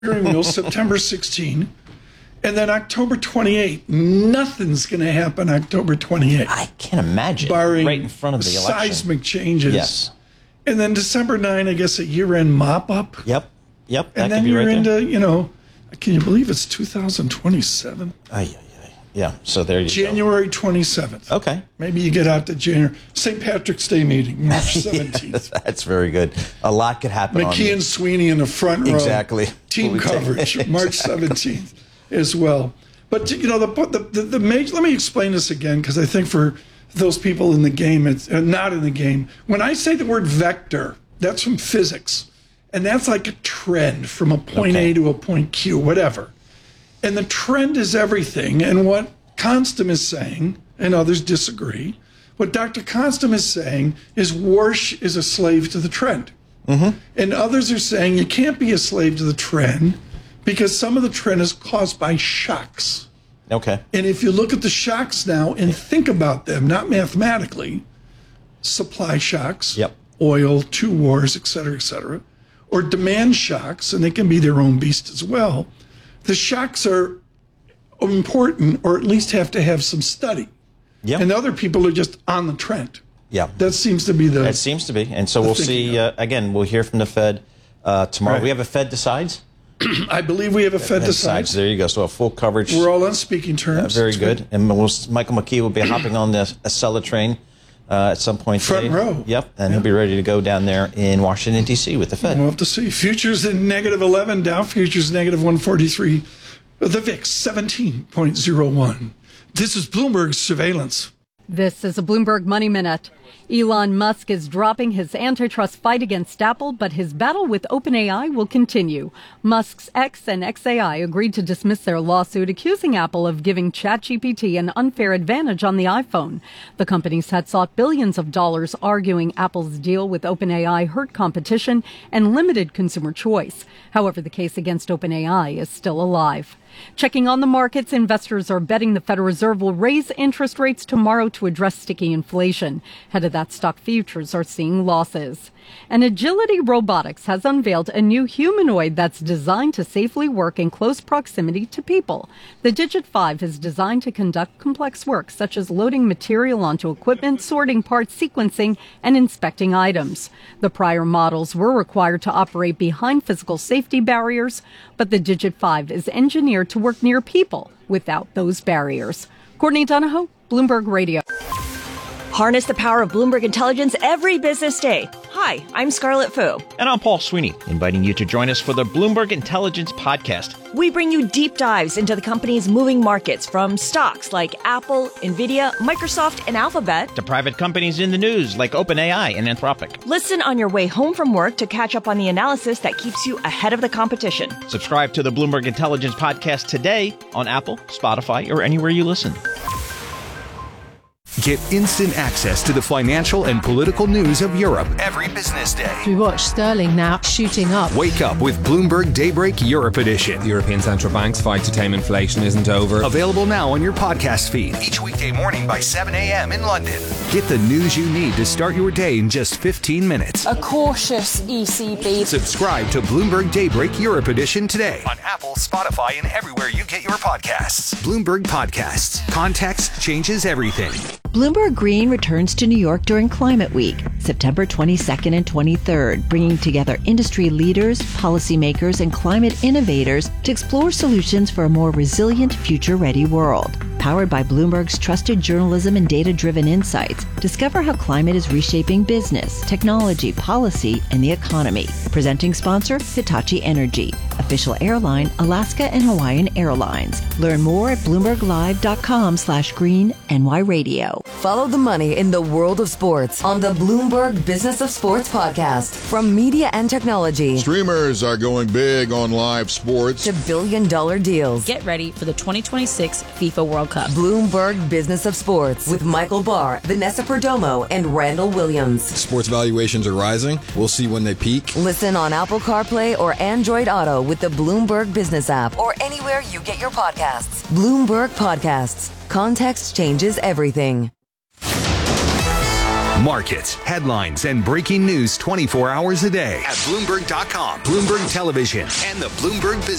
steering wheel, September 16. And then October 28, nothing's going to happen October 28. I can't imagine. Barring right in front of the election. Seismic changes. Yes. And then December 9, I guess a year-end mop-up. Yep. And then you're into, can you believe it's 2027? Yeah, so there you January 27th. Okay. Maybe you get out to January. St. Patrick's Day meeting, March 17th. That's very good. A lot could happen. McKee and Sweeney in the front row. Exactly. Team coverage, March 17th as well. But, the major, let me explain this again, because I think for those people in the game, it's not in the game. When I say the word vector, that's from physics. And that's like a trend from a point A to a point Q, whatever. And the trend is everything. And what Constam is saying, and others disagree, what Dr. Constam is saying is Warsh is a slave to the trend. Mm-hmm. And others are saying you can't be a slave to the trend because some of the trend is caused by shocks. Okay. And if you look at the shocks now and think about them, not mathematically, supply shocks, oil, 2 wars, et cetera, or demand shocks, and they can be their own beast as well. The shocks are important, or at least have to have some study. Yep. And other people are just on the trend. Yeah. That seems to be the... It seems to be. And so we'll see, again, we'll hear from the Fed tomorrow. Right. We have a Fed Decides? I believe we have a Fed Decides. There you go. So a full coverage. We're all on speaking terms. Very good. And Michael McKee will be hopping on the Acela train at some point today. Front row. Yep. And he'll be ready to go down there in Washington, D.C. with the Fed. We'll have to see. Futures in -11, Dow futures -143. The VIX 17.01. This is Bloomberg Surveillance. This is a Bloomberg Money Minute. Elon Musk is dropping his antitrust fight against Apple, but his battle with OpenAI will continue. Musk's X and XAI agreed to dismiss their lawsuit accusing Apple of giving ChatGPT an unfair advantage on the iPhone. The companies had sought billions of dollars, arguing Apple's deal with OpenAI hurt competition and limited consumer choice. However, the case against OpenAI is still alive. Checking on the markets, investors are betting the Federal Reserve will raise interest rates tomorrow to address sticky inflation. Ahead of that, stock futures are seeing losses. And Agility Robotics has unveiled a new humanoid that's designed to safely work in close proximity to people. The Digit 5 is designed to conduct complex work, such as loading material onto equipment, sorting parts, sequencing, and inspecting items. The prior models were required to operate behind physical safety barriers, but the Digit 5 is engineered to work near people without those barriers. Courtney Donahoe, Bloomberg Radio. Harness the power of Bloomberg Intelligence every business day. Hi, I'm Scarlett Fu. And I'm Paul Sweeney, inviting you to join us for the Bloomberg Intelligence Podcast. We bring you deep dives into the company's moving markets, from stocks like Apple, Nvidia, Microsoft, and Alphabet, to private companies in the news like OpenAI and Anthropic. Listen on your way home from work to catch up on the analysis that keeps you ahead of the competition. Subscribe to the Bloomberg Intelligence Podcast today on Apple, Spotify, or anywhere you listen. Get instant access to the financial and political news of Europe every business day. We watch sterling now shooting up. Wake up with Bloomberg Daybreak Europe Edition. The European Central Bank's fight to tame inflation isn't over. Available now on your podcast feed each weekday morning by 7 a.m. in London. Get the news you need to start your day in just 15 minutes. A cautious ECB. Subscribe to Bloomberg Daybreak Europe Edition today on Apple, Spotify, and everywhere you get your podcasts. Bloomberg Podcasts. Context changes everything. Bloomberg Green returns to New York during Climate Week, September 22nd and 23rd, bringing together industry leaders, policymakers, and climate innovators to explore solutions for a more resilient, future-ready world. Powered by Bloomberg's trusted journalism and data-driven insights, discover how climate is reshaping business, technology, policy, and the economy. Presenting sponsor, Hitachi Energy. Official airline, Alaska and Hawaiian Airlines. Learn more at BloombergLive.com/green-NY-radio. Follow the money in the world of sports on the Bloomberg Business of Sports podcast. From media and technology. Streamers are going big on live sports. To billion-dollar deals. Get ready for the 2026 FIFA World Cup. Bloomberg Business of Sports with Michael Barr, Vanessa Perdomo, and Randall Williams. Sports valuations are rising. We'll see when they peak. Listen on Apple CarPlay or Android Auto with the Bloomberg Business app or anywhere you get your podcasts. Bloomberg Podcasts. Context changes everything. Markets, headlines, and breaking news 24 hours a day at Bloomberg.com, Bloomberg Television, and the Bloomberg Business